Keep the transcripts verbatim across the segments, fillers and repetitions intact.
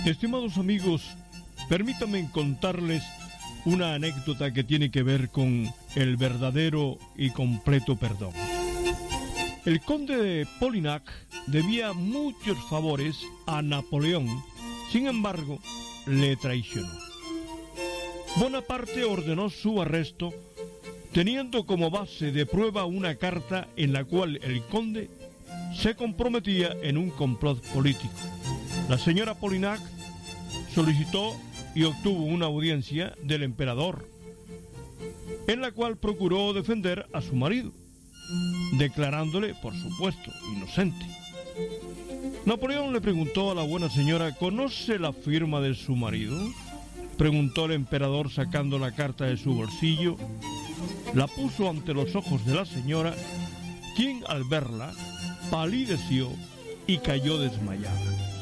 Estimados amigos, permítanme contarles una anécdota que tiene que ver con el verdadero y completo perdón. El conde de Polignac debía muchos favores a Napoleón, sin embargo, le traicionó. Bonaparte ordenó su arresto, teniendo como base de prueba una carta en la cual el conde se comprometía en un complot político. La señora Polignac solicitó y obtuvo una audiencia del emperador, en la cual procuró defender a su marido, declarándole, por supuesto, inocente. Napoleón le preguntó a la buena señora: ¿conoce la firma de su marido? Preguntó el emperador sacando la carta de su bolsillo. La puso ante los ojos de la señora, quien al verla palideció y cayó desmayada.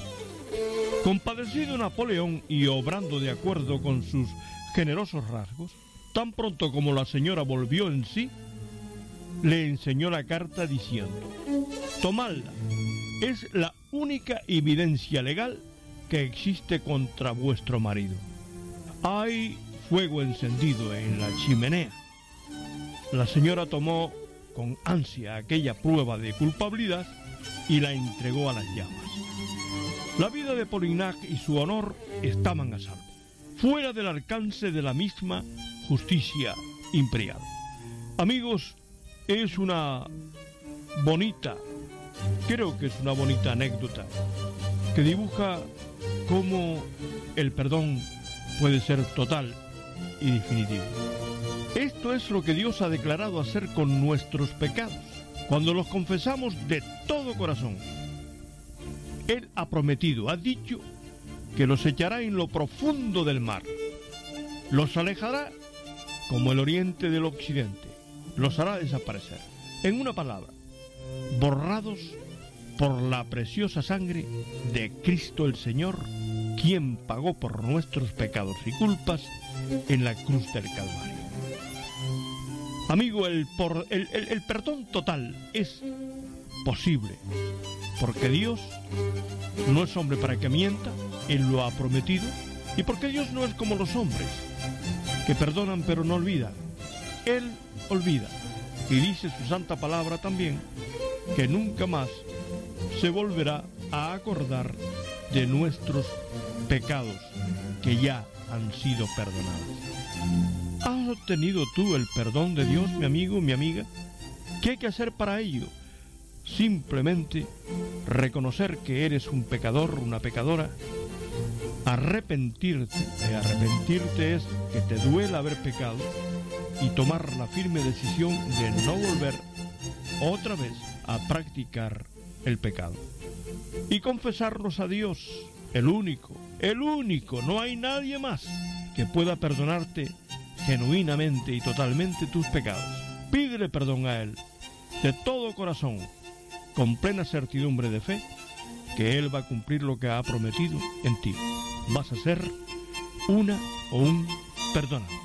Compadecido Napoleón y obrando de acuerdo con sus generosos rasgos, tan pronto como la señora volvió en sí, le enseñó la carta diciendo: tomadla, es la única evidencia legal que existe contra vuestro marido. Hay fuego encendido en la chimenea. La señora tomó con ansia aquella prueba de culpabilidad y la entregó a las llamas. La vida de Polignac y su honor estaban a salvo, fuera del alcance de la misma justicia imperial. Amigos, es una bonita, creo que es una bonita anécdota que dibuja cómo el perdón puede ser total y definitivo. Esto es lo que Dios ha declarado hacer con nuestros pecados, cuando los confesamos de todo corazón. Él ha prometido, ha dicho, que los echará en lo profundo del mar, los alejará como el oriente del occidente, los hará desaparecer. En una palabra, borrados por la preciosa sangre de Cristo el Señor, quien pagó por nuestros pecados y culpas en la cruz del Calvario. Amigo, el, por, el, el, el perdón total es posible, porque Dios no es hombre para que mienta, Él lo ha prometido, y porque Dios no es como los hombres, que perdonan pero no olvidan. Él olvida, y dice su santa palabra también, que nunca más se volverá a acordar de nuestros pecados que ya han sido perdonados. ¿Has obtenido tú el perdón de Dios, mi amigo, mi amiga? ¿Qué hay que hacer para ello? Simplemente reconocer que eres un pecador, una pecadora, arrepentirte, y arrepentirte es que te duela haber pecado, y tomar la firme decisión de no volver otra vez a practicar el pecado. Y confesarnos a Dios, el único, el único, no hay nadie más que pueda perdonarte genuinamente y totalmente tus pecados. Pídele perdón a Él de todo corazón, con plena certidumbre de fe, que Él va a cumplir lo que ha prometido en ti. Vas a ser una o un perdonado.